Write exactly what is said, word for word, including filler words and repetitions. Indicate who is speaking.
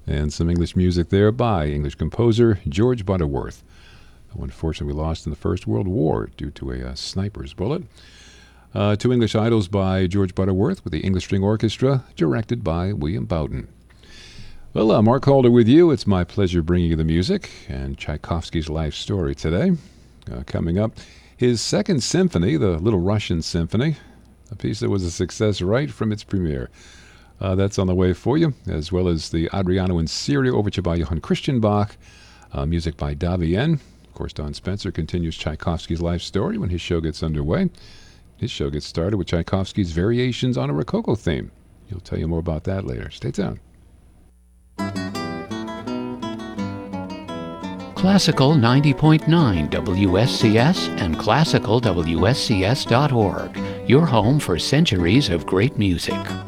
Speaker 1: And some English music there by English composer George Butterworth, who unfortunately lost in the First World War due to a, a sniper's bullet. Uh, two English Idols by George Butterworth with the English String Orchestra, directed by William Bowden. Well, uh, Mark Calder with you. It's my pleasure bringing you the music and Tchaikovsky's life story today. Uh, coming up, his second symphony, the Little Russian Symphony, a piece that was a success right from its premiere. Uh, that's on the way for you, as well as the Adriano and Syria Overture by Johann Christian Bach, uh, music by Davien. Of course, Don Spencer continues Tchaikovsky's life story when his show gets underway. His show gets started with Tchaikovsky's Variations on a Rococo theme. He'll tell you more about that later. Stay tuned.
Speaker 2: Classical ninety point nine W S C S and classical W S C S dot org, your home for centuries of great music.